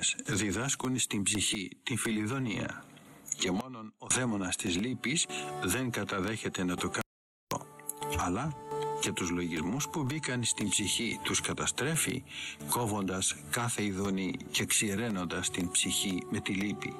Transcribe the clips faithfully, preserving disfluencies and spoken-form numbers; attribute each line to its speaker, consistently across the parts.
Speaker 1: δαίμονες διδάσκουν στην ψυχή την φιλιδονία και μόνον ο δαίμονας της λύπης δεν καταδέχεται να το κάνει, αλλά και τους λογισμούς που μπήκαν στην ψυχή τους καταστρέφει, κόβοντας κάθε ειδονή και ξηραίνοντας την ψυχή με τη λύπη.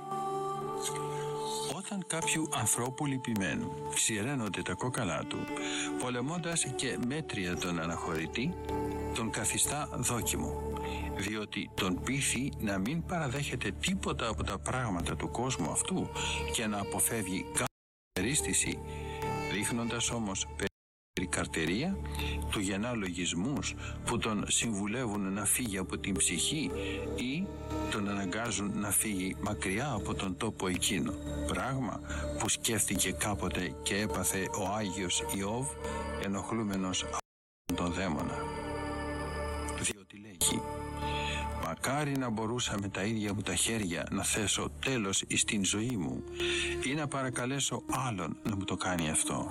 Speaker 1: Όταν κάποιου ανθρώπου λυπημένου ξηραίνονται τα κόκαλά του, πολεμώντας και μέτρια τον αναχωρητή, τον καθιστά δόκιμο, διότι τον πείθει να μην παραδέχεται τίποτα από τα πράγματα του κόσμου αυτού και να αποφεύγει κάθε περίστηση, δείχνοντας όμως καρτερία του γεννά λογισμούς που τον συμβουλεύουν να φύγει από την ψυχή ή τον αναγκάζουν να φύγει μακριά από τον τόπο εκείνο, πράγμα που σκέφτηκε κάποτε και έπαθε ο Άγιος Ιώβ, ενοχλούμενος από τον δαίμονα, διότι λέγει: «Μακάρι να μπορούσα με τα ίδια μου τα χέρια να θέσω τέλος εις την ζωή μου ή να παρακαλέσω άλλον να μου το κάνει αυτό».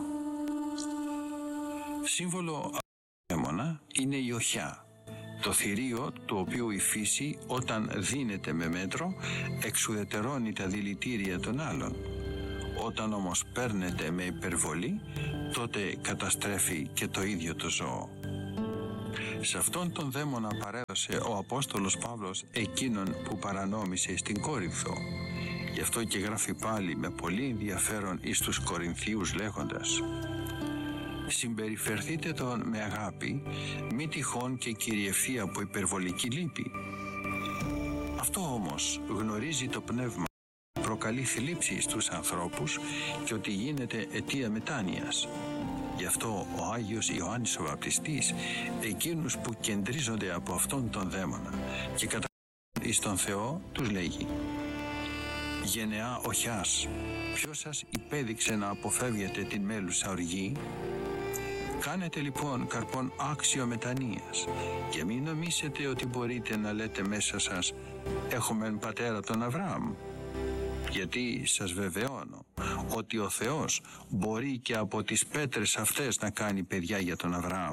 Speaker 1: Σύμβολο δαίμονα είναι η οχιά, το θηρίο του οποίου η φύση όταν δίνεται με μέτρο εξουδετερώνει τα δηλητήρια των άλλων. Όταν όμως παίρνεται με υπερβολή, τότε καταστρέφει και το ίδιο το ζώο. Σε αυτόν τον δαίμονα παρέδωσε ο Απόστολος Παύλος εκείνον που παρανόμησε στην Κόρινθο. Γι' αυτό και γράφει πάλι με πολύ ενδιαφέρον εις τους Κορινθίους λέγοντας: «Συμπεριφερθείτε τον με αγάπη, μη τυχόν και κυριευθεί από υπερβολική λύπη». Αυτό όμως γνωρίζει το πνεύμα, προκαλεί θλίψη στους ανθρώπους και ότι γίνεται αιτία μετάνοιας. Γι' αυτό ο Άγιος Ιωάννης ο Βαπτιστής, εκείνους που κεντρίζονται από αυτόν τον δαίμονα και κατά εις τον Θεό, τους λέγει: «Γενεά οχιάς, ποιος σας υπέδειξε να αποφεύγετε την μέλουσα οργή? Κάνετε λοιπόν καρπόν άξιο μετανοίας και μην νομίσετε ότι μπορείτε να λέτε μέσα σας «Έχουμε πατέρα τον Αβραάμ». Γιατί σας βεβαιώνω ότι ο Θεός μπορεί και από τις πέτρες αυτές να κάνει παιδιά για τον Αβραάμ.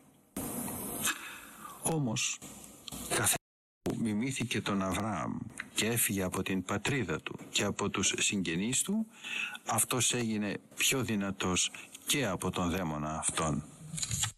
Speaker 1: Όμως καθένας που μιμήθηκε τον Αβραάμ και έφυγε από την πατρίδα του και από τους συγγενείς του, αυτός έγινε πιο δυνατός και από τον δαίμονα αυτόν».